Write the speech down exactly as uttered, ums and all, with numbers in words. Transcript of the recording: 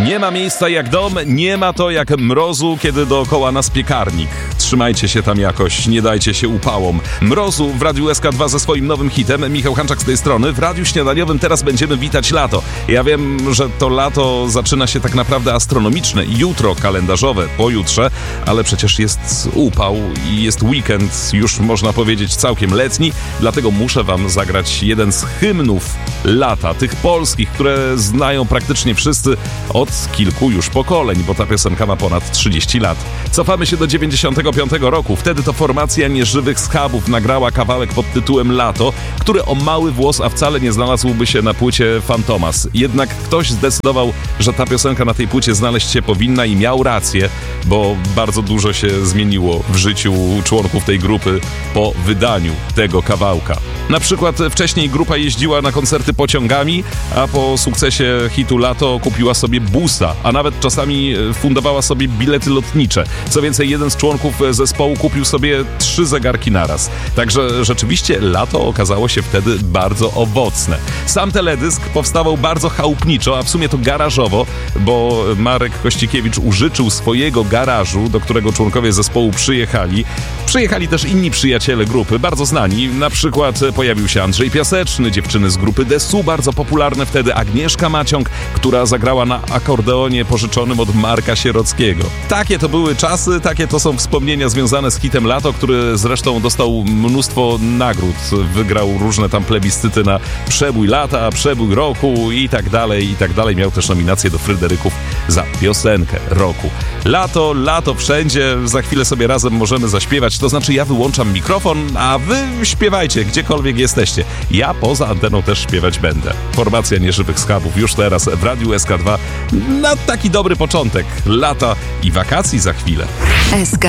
Nie ma miejsca jak dom, nie ma to jak mrozu, kiedy dookoła nas piekarnik. Trzymajcie się tam jakoś, nie dajcie się upałom. Mrozu w Radiu S K dwa ze swoim nowym hitem. Michał Hanczak z tej strony. W Radiu Śniadaniowym teraz będziemy witać lato. Ja wiem, że to lato zaczyna się tak naprawdę astronomiczne. Jutro kalendarzowe, pojutrze, ale przecież jest upał i jest weekend, już można powiedzieć całkiem letni. Dlatego muszę wam zagrać jeden z hymnów lata, tych polskich, które znają praktycznie wszyscy od kilku już pokoleń, bo ta piosenka ma ponad trzydzieści lat. Cofamy się do dziewięćdziesiątego piątego roku. Wtedy to formacja Nieżywych Schabów nagrała kawałek pod tytułem Lato, który o mały włos, a wcale nie znalazłby się na płycie Fantomas. Jednak ktoś zdecydował, że ta piosenka na tej płycie znaleźć się powinna i miał rację, bo bardzo dużo się zmieniło w życiu członków tej grupy po wydaniu tego kawałka. Na przykład wcześniej grupa jeździła na koncerty pociągami, a po sukcesie hitu Lato kupiła sobie busa, a nawet czasami fundowała sobie bilety lotnicze. Co więcej, jeden z członków zespołu kupił sobie trzy zegarki naraz. Także rzeczywiście Lato okazało się wtedy bardzo owocne. Sam teledysk powstawał bardzo chałupniczo, a w sumie to garażowo, bo Marek Kościkiewicz użyczył swojego garażu, do którego członkowie zespołu przyjechali. Przyjechali też inni przyjaciele grupy, bardzo znani. Na przykład pojawił się Andrzej Piaseczny, dziewczyny z grupy Desu, bardzo popularne wtedy, Agnieszka Maciąg, która zagrała na akordeonie pożyczonym od Marka Sierockiego. Takie to były czasy, takie to są wspomnienia związane z hitem Lato, który zresztą dostał mnóstwo nagród. Wygrał różne tam plebiscyty na przebój lata, przebój roku i tak dalej, i tak dalej. Miał też nominację do Fryderyków za piosenkę roku. Lato, lato wszędzie, za chwilę sobie razem możemy zaśpiewać, to znaczy ja wyłączam mikrofon, a wy śpiewajcie, gdziekolwiek jesteście. Ja poza anteną też śpiewać będę. Formacja Nieżywych Schabów już teraz w Radiu S K dwa na taki dobry początek lata i wakacji za chwilę. S K